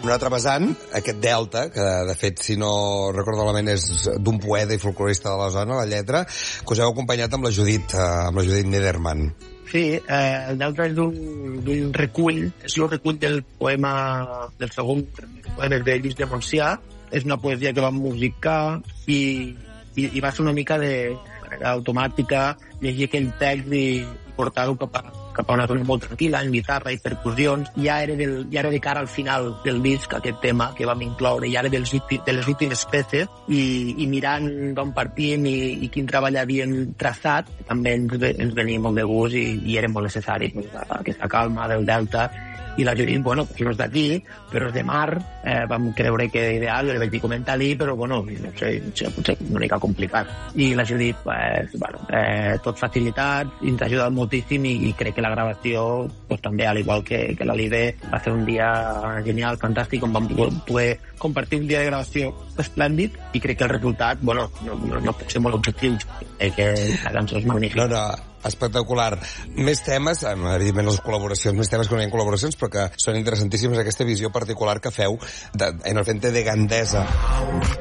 un altre vessant, aquest Delta, que de fet, si no recordo malament, és d'un poeta i folclorista de la zona, la lletra, que us heu acompanyat amb la Judit Nederman. Sí, el Delta és d'un recull, és el recull del poema, del segon poema de Lluís de Montsià. És una poesia que vam musicar i va ser una mica de manera automàtica llegir aquell text i portar-ho cap a una zona molt tranquil·la, en guitarra i percussions. Ja era de cara al final del disc, aquest tema que vam incloure, ja era de les últimes peces, i mirant d'on partíem i quin treball havíem traçat, també ens venia molt de gust i era molt necessari aquesta calma del Delta. I la Judit, bueno, que no és d'aquí, però és de mar, vam creure que era ideal, jo li vaig dir comentar-li, però, bueno, no sé, potser una mica complicat. I la Judit, tot facilitat, ens ha ajudat moltíssim i crec que la gravació, també, al igual que l'Alibe, va ser un dia genial, fantàstic, on vam poder compartir un dia de gravació esplèndid, i crec que el resultat, bueno, no pot ser molt objectiu, que la cançó és magnífica. No, espectacular. Més temes, evidentment les col·laboracions, més temes que no hi ha col·laboracions, però que són interessantíssimes, aquesta visió particular que feu en el Frente de Gandesa.